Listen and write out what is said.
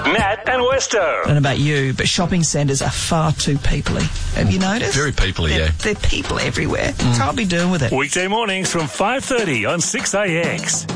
Nat and Westo. I don't know about you, but shopping centres are far too peoply. Have you noticed? Very peoply, yeah. They're people everywhere. Can't be doing with it. Weekday mornings from 5:30 on 6AX.